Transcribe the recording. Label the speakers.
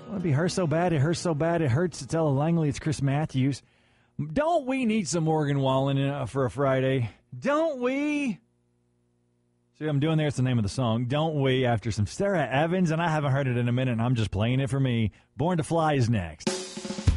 Speaker 1: Want to be Hurt So Bad, It Hurts So Bad, It Hurts. It's Ella Langley. It's Chris Matthews. Don't we need some Morgan Wallen for a Friday? Don't we? See what I'm doing there? It's the name of the song. Don't we? After some Sarah Evans, and I haven't heard it in a minute, and I'm just playing it for me. Born to Fly is next.